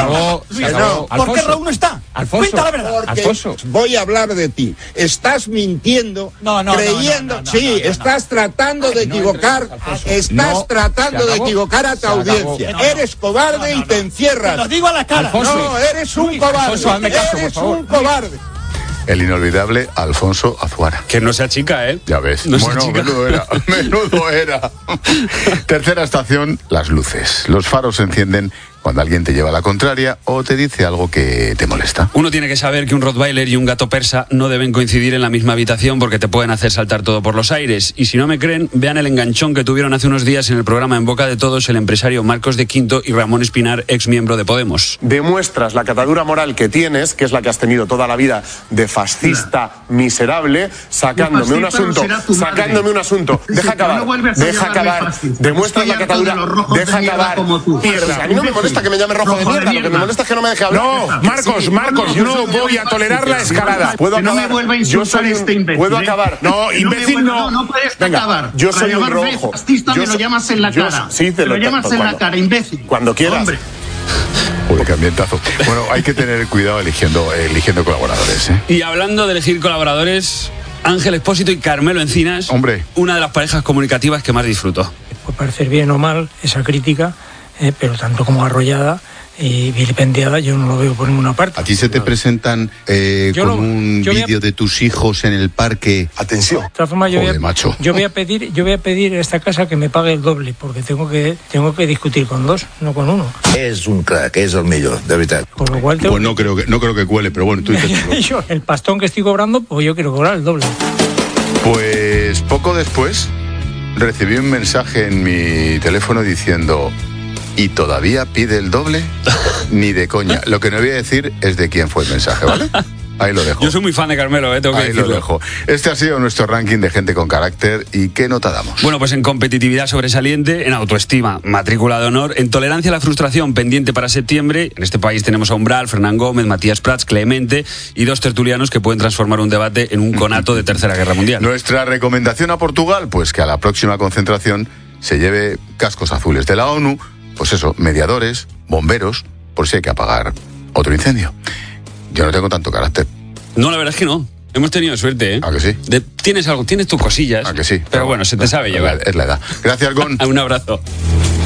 acabó. ¿Por qué Raúl no está? Alfonso. Cuenta la verdad. Alfonso. Voy a hablar de ti. Estás mintiendo, creyendo... Sí, estás tratando de equivocar. Estás tratando de equivocar a tu audiencia. Eres cobarde y te encierras. Te lo digo a la cara. Alfonso. No, eres un cobarde. Alfonso, hazme caso, por favor. Eres un cobarde. El inolvidable Alfonso Azuara. Que no sea chica, ¿eh? Ya ves. No sea bueno, chica. menudo era. Tercera estación, las luces. Los faros se encienden cuando alguien te lleva la contraria o te dice algo que te molesta. Uno tiene que saber que un Rottweiler y un gato persa no deben coincidir en la misma habitación porque te pueden hacer saltar todo por los aires. Y si no me creen, vean el enganchón que tuvieron hace unos días en el programa En Boca de Todos el empresario Marcos de Quinto y Ramón Espinar, ex miembro de Podemos. Demuestras la catadura moral que tienes, que es la que has tenido toda la vida de fascista miserable, sacándome un asunto. Deja acabar. Demuestras la catadura. Deja acabar. A mí no me molesta que me llame rojo de mierda, lo que me molesta es que no me deje hablar. No, Marcos, no voy a tolerar la escalada. ¿Puedo acabar? No me vuelva a insultar este imbécil. ¿Puedo acabar? No, imbécil no. No puedes acabar. Yo soy un rojo. Fascista me lo llamas en la cara. Sí, te lo llamas en la cara, imbécil. Cuando quieras. Hombre. Uy, qué ambientazo. Bueno, hay que tener cuidado eligiendo colaboradores, ¿eh? Y hablando de elegir colaboradores, Ángel Expósito y Carmelo Encinas, hombre, una de las parejas comunicativas que más disfruto. Puede parecer bien o mal esa crítica, pero tanto como arrollada y vilipendiada, yo no lo veo por ninguna parte. ¿A ti se te presentan con un vídeo de tus hijos en el parque? Atención. De todas formas, yo voy a pedir en esta casa que me pague el doble, porque tengo que discutir con dos, no con uno. És un crack, és el millor, de veritat. Por lo cual pues no creo que cuele, pero bueno, tú dices. Yo, el pastón que estoy cobrando, pues yo quiero cobrar el doble. Pues poco después recibí un mensaje en mi teléfono diciendo: ¿y todavía pide el doble? Ni de coña. Lo que no voy a decir es de quién fue el mensaje, ¿vale? Ahí lo dejo. Yo soy muy fan de Carmelo, tengo que decirlo. Ahí lo dejo. Este ha sido nuestro ranking de gente con carácter. ¿Y qué nota damos? Bueno, pues en competitividad sobresaliente, en autoestima, matrícula de honor, en tolerancia a la frustración pendiente para septiembre. En este país tenemos a Umbral, Fernán Gómez, Matías Prats, Clemente y dos tertulianos que pueden transformar un debate en un conato de Tercera Guerra Mundial. Nuestra recomendación a Portugal, pues que a la próxima concentración se lleve cascos azules de la ONU, pues eso, mediadores, bomberos, por si hay que apagar otro incendio. Yo no tengo tanto carácter. No, la verdad es que no. Hemos tenido suerte, ¿eh? ¿A que sí? Tienes tus cosillas. ¿A que sí? Pero bueno, se te sabe llevar. Es la edad. Gracias, Gon. Un abrazo.